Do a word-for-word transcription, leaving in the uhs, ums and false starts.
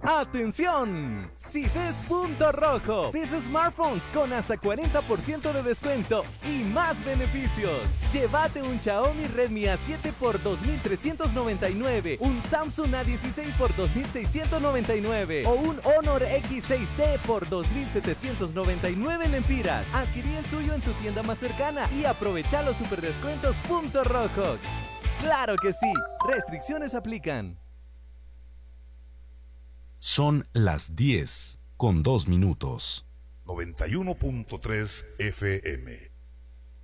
¡Atención! Si ves punto rojo, ves smartphones con hasta cuarenta por ciento de descuento y más beneficios. Llévate un Xiaomi Redmi A siete por dos mil trescientos noventa y nueve, un Samsung A dieciséis por dos mil seiscientos noventa y nueve o un Honor X seis T por dos mil setecientos noventa y nueve lempiras. Adquirí el tuyo en tu tienda más cercana y aprovecha los superdescuentos punto rojo. ¡Claro que sí! Restricciones aplican. Son las diez con dos minutos. noventa y uno punto tres F M.